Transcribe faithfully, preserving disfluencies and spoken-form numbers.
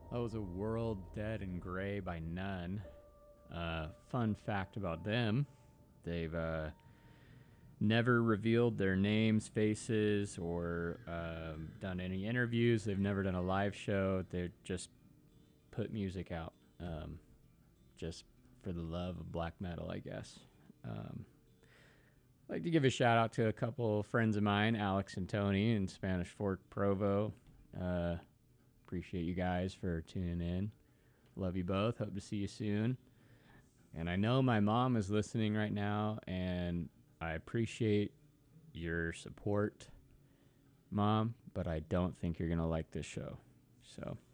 That was A World Dead and Gray by None. Uh, fun fact about them, they've uh, never revealed their names, faces, or um, done any interviews. They've never done a live show. They just put music out um, just for the love of black metal, I guess. Um, I'd like to give a shout out to a couple friends of mine, Alex and Tony in Spanish Fort Provo. Uh, appreciate you guys for tuning in. Love you both. Hope to see you soon. And I know my mom is listening right now, and I appreciate your support, Mom, but I don't think you're going to like this show. So